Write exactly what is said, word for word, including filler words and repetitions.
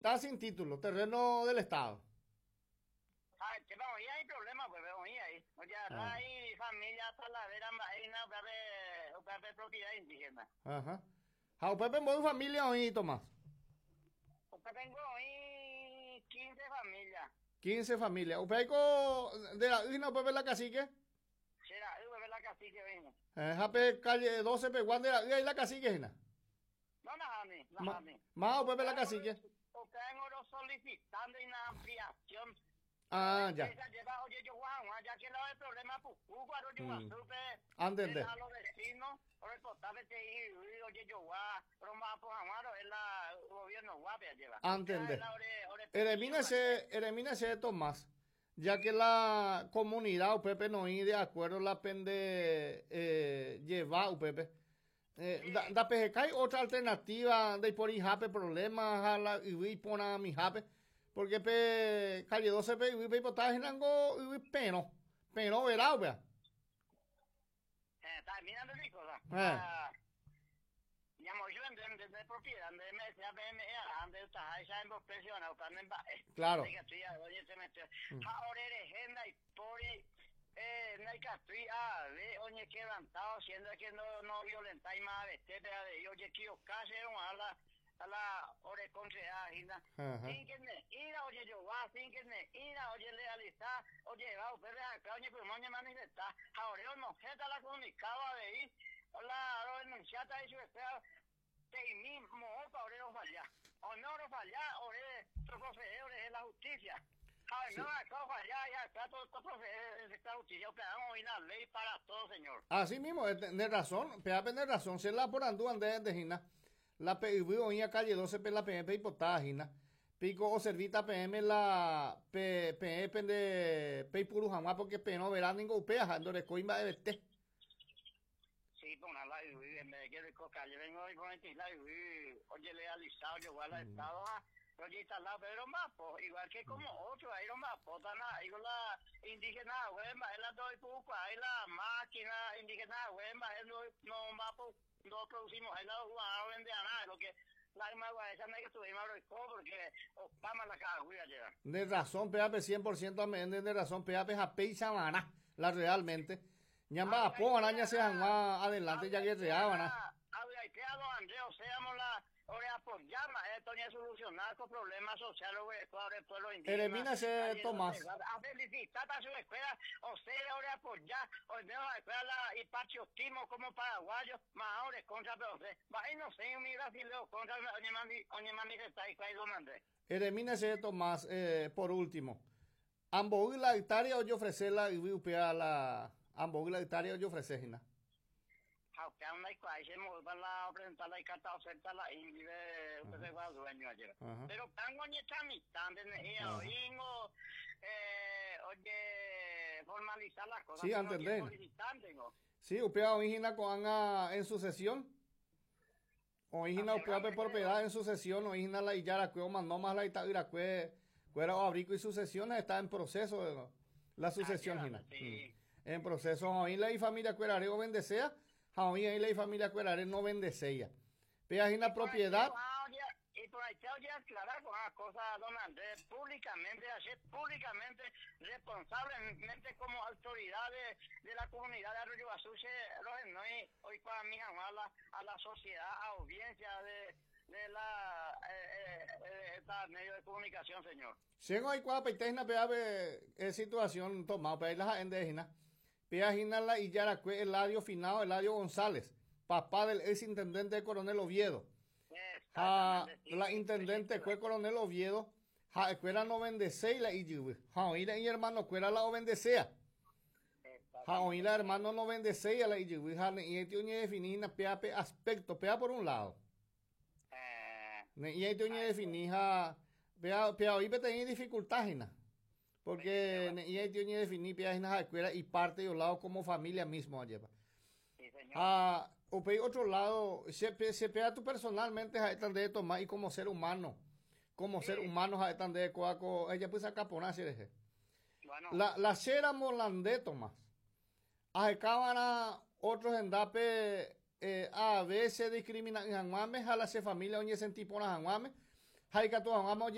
está sin título, terreno del Estado. Ah, que vamos, ahí hay problemas, pues vamos ahí. O sea, Ah. hay familia saladera, hay una otra vez propiedad indígena. Ajá. Ja, Pepe, ¿en familia hoy, Tomás? Porque tengo ahí quince familias. quince familias. ¿Usted de la Igna, Pepe, la cacique? Será, es ver la cacique, venga. Eh, Jape, calle doce, Peguán de la Igna, la cacique, Gina. No, nada, ni, Ma, nada, ni. más, Pepe, la cacique. Usted en oro solicitando una ampliación. Ah, ya. Lleva, oye, yo, Juan, ya que no hay problema, pues, Cuba, yo, Mm. supe. Andende. A los vecinos, por el portal de ahí, oye, yo, Juan, pero más, pues, Amaro, es la gobierno guapia lleva. Andende. Eremínese, eremínese, Tomás. Ya que la comunidad, Pepe, no ir de acuerdo, la pende eh, llevar, Pepe. Eh, sí. Da, da P G K hay otra alternativa de por ahí jape problemas a la y pona mi jape porque pe calle doce pe y pe potaje nango y peno peno verá vea eh está mirando mi cosa eh llamo yo en de, de propiedad de me decía B M ande está esa en presión o también va claro oye se mete ahora eres agenda y por eh, no hay que estoy a ver, oye, que levantado, siendo que no, no violentáis más, este, de oye, que os caseron a la, a la hora de concejal, sin que me ira, oye, yo va, sin que me ira, oye, lealista, oye, va, usted de acá, oye, pues, oye, manifestar, ahora yo no sé, la comunicaba de ahí, la, ahora denunciata y su estado, de mismo, ahora no falla, o no no falla, ahora, otro consejero de la justicia. Ay, sí. No, acá ya, ya está todo, todo esta justicia, vamos a ir a la ley para todo, señor. Así mismo, de razón, pea de razón, se la por andu ande de Gina, la P V o en calle doce pe la P M P hipotada Gina, pico o servita P M la P P de P puru jamás porque P no verá ningún pea, ando de coimba de vete. Sí, pues una la en vez de que de coca, yo vengo hoy con este la oye, legalizado, yo voy al estado a oye, está la pero mapo, igual que como otros, hay los mapos, hay la indígena, huema, es la doy pupa, hay la máquina indígena, huema, es no, no mapo, no producimos, hay la jugadora vende a nada, lo que la magua esa no hay que estuvimos porque opama la cagüía llega. De razón, P A P cien por ciento de razón, P A P Jape y Samana, la realmente. Ñamba a po, araña se más adelante ya que reaban. Había que a los Andreos, seamos la ahora apoyar esto ni a solucionar los problemas sociales del pueblo indígena. Elimínese, Tomás. A felicitar a su escuela, o sea, ahora apoyar, o menos la escuela y patriotismo como paraguayos, más ahora contra, pero ahí no sé, mi brasileño contra oñe manifestar y cuál lo mandé. Elimínese, Tomás, eh, por último. Ambos la hectárea o yo ofrecerla y voy a la ambos la hectárea o yo ofrecerla. Aunque aún hay cual, para la presentar la carta oferta la índice, usted se va a dueño ayer. Pero tengo ni tramitán, oímos, oye, formalizar las cosas. Sí, entendé. Sí, usted a origina con en sucesión. Origina usted propiedad en sucesión, origina la Iyara, que mandó más la Itaira, que fuera abrico y sucesiones, está en proceso de la sucesión, Gina. En proceso, hoy la familia Cuerareo bendecea. Hoy ahí la familia Cuerare no vende sella. Pero hay una propiedad. Y por ahí te voy a aclarar con una cosa, don Andrés, públicamente, hacer públicamente, responsablemente como autoridades de la comunidad de Arroyo Azul, no hoy para mí a la, a la sociedad, a audiencia de, de la eh, eh, esta medio de comunicación, señor. Si hay cuatro peitesna peave situación tomada, pero ahí las endejina. Peajina la y Yaracue, Eladio Finado, Eladio González, papá del ex intendente de Coronel Oviedo. Ja, la intendente fue Coronel Oviedo, ja, escuela no vendecea la y ja, oí la hermano escuela la vendecea. Ja, oí la hermano no vendecea la y ja, y este uñe definir pea pe aspecto, pea por un lado. Y este uñe definir ja, pea pea oí pe tenía dificultades, porque y hay que definir páginas de escuela y parte de un lado como familia mismo lleva. Sí, señor. Ah, o pe otro lado, se se pega tú personalmente a estar de tomar y como ser humano, como sí. Ser humano a estar de coaco, ella pues acá por nacer. Bueno. La la cera molandé Tomás. A cámara otros endape eh, a veces discriminan en Janguame, a la se familia oñe sentí por Janguame. Hay que tu Janguame